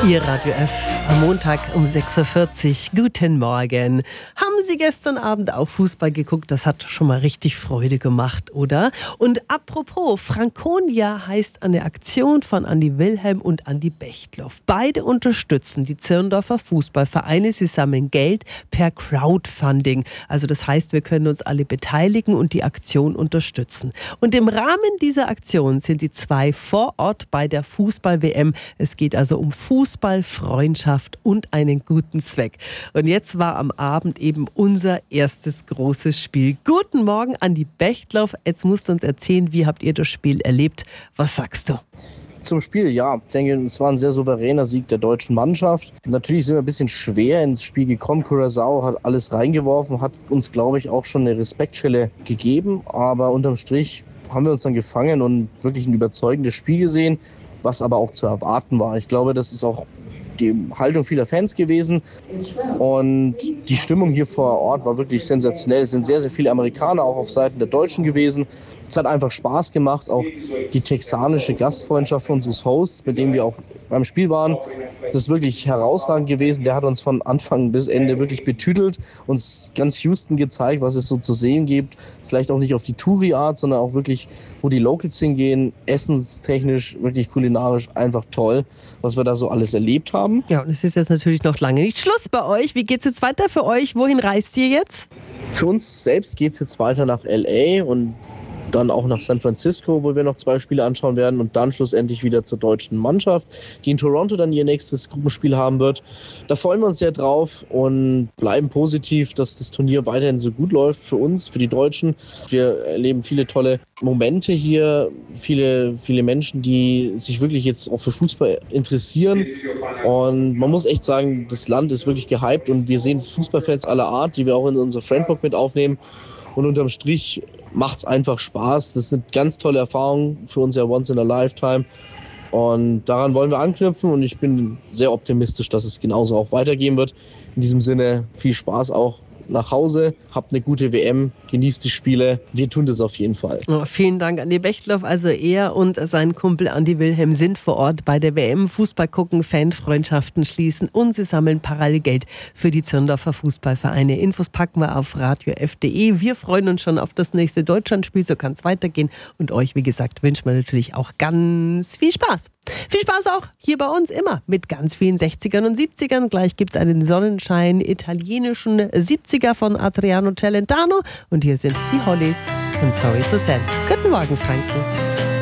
Ihr Radio F am Montag um 6.40 Uhr. Guten Morgen. Haben Sie gestern Abend auch Fußball geguckt? Das hat schon mal richtig Freude gemacht, oder? Und apropos, Franconia heißt eine Aktion von Andi Wilhelm und Andi Bechtloff. Beide unterstützen die Zirndorfer Fußballvereine. Sie sammeln Geld per Crowdfunding. Also das heißt, wir können uns alle beteiligen und die Aktion unterstützen. Und im Rahmen dieser Aktion sind die zwei vor Ort bei der Fußball-WM. Es geht also um Fußball, Freundschaft und einen guten Zweck. Und jetzt war am Abend eben unser erstes großes Spiel. Guten Morgen, Andi Bechtloff. Jetzt musst du uns erzählen, wie habt ihr das Spiel erlebt? Was sagst du? Zum Spiel, ja. Ich denke, es war ein sehr souveräner Sieg der deutschen Mannschaft. Natürlich sind wir ein bisschen schwer ins Spiel gekommen. Curaçao hat alles reingeworfen, hat uns, glaube ich, auch schon eine Respektschelle gegeben. Aber unterm Strich haben wir uns dann gefangen und wirklich ein überzeugendes Spiel gesehen, was aber auch zu erwarten war. Ich glaube, das ist auch die Haltung vieler Fans gewesen und die Stimmung hier vor Ort war wirklich sensationell. Es sind sehr, sehr viele Amerikaner auch auf Seiten der Deutschen gewesen. Es hat einfach Spaß gemacht, auch die texanische Gastfreundschaft unseres Hosts, mit dem wir auch beim Spiel waren. Das ist wirklich herausragend gewesen. Der hat uns von Anfang bis Ende wirklich betüdelt, uns ganz Houston gezeigt, was es so zu sehen gibt. Vielleicht auch nicht auf die Touri-Art, sondern auch wirklich, wo die Locals hingehen. Essenstechnisch, wirklich kulinarisch einfach toll, was wir da so alles erlebt haben. Ja, und es ist jetzt natürlich noch lange nicht Schluss bei euch. Wie geht's jetzt weiter für euch? Wohin reist ihr jetzt? Für uns selbst geht es jetzt weiter nach L.A. und dann auch nach San Francisco, wo wir noch 2 Spiele anschauen werden und dann schlussendlich wieder zur deutschen Mannschaft, die in Toronto dann ihr nächstes Gruppenspiel haben wird. Da freuen wir uns sehr drauf und bleiben positiv, dass das Turnier weiterhin so gut läuft für uns, für die Deutschen. Wir erleben viele tolle Momente hier, viele Menschen, die sich wirklich jetzt auch für Fußball interessieren und man muss echt sagen, das Land ist wirklich gehypt und wir sehen Fußballfans aller Art, die wir auch in unser Friendbook mit aufnehmen. Und unterm Strich macht es einfach Spaß. Das sind ganz tolle Erfahrungen für uns ja once in a lifetime. Und daran wollen wir anknüpfen und ich bin sehr optimistisch, dass es genauso auch weitergehen wird. In diesem Sinne viel Spaß auch nach Hause, habt eine gute WM, genießt die Spiele. Wir tun das auf jeden Fall. Oh, vielen Dank, Andi Bechtloff. Also er und sein Kumpel Andi Wilhelm sind vor Ort bei der WM. Fußball gucken, Fanfreundschaften schließen und sie sammeln parallel Geld für die Zirndorfer Fußballvereine. Infos packen wir auf radiof.de. Wir freuen uns schon auf das nächste Deutschlandspiel. So kann es weitergehen. Und euch, wie gesagt, wünschen wir natürlich auch ganz viel Spaß. Viel Spaß auch hier bei uns immer mit ganz vielen 60ern und 70ern. Gleich gibt es einen Sonnenschein italienischen 70er von Adriano Celentano. Und hier sind die Hollies und Sorry Susanne. Guten Morgen, Franken.